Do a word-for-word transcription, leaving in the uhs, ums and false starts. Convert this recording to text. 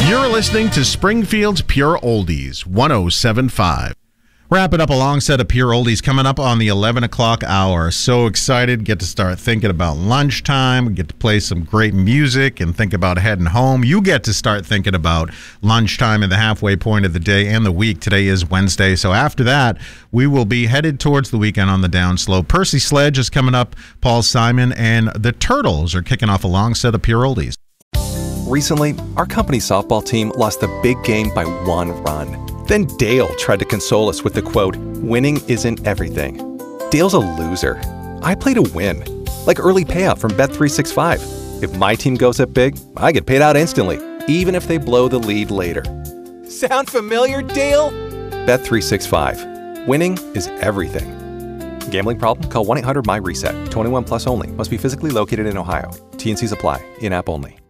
You're listening to Springfield's Pure Oldies, one oh seven point five. Wrap it up a long set of Pure Oldies coming up on the eleven o'clock hour. So excited. Get to start thinking about lunchtime. Get to play some great music and think about heading home. You get to start thinking about lunchtime and the halfway point of the day and the week. Today is Wednesday. So after that, we will be headed towards the weekend on the downslope. Percy Sledge is coming up. Paul Simon and the Turtles are kicking off a long set of Pure Oldies. Recently, our company softball team lost the big game by one run. Then Dale tried to console us with the quote, "Winning isn't everything." Dale's a loser. I play to win. Like early payout from Bet three sixty-five. If my team goes up big, I get paid out instantly, even if they blow the lead later. Sound familiar, Dale? Bet three sixty-five. Winning is everything. Gambling problem? Call one eight hundred M Y RESET. twenty-one plus only. Must be physically located in Ohio. T and Cs apply. In-app only.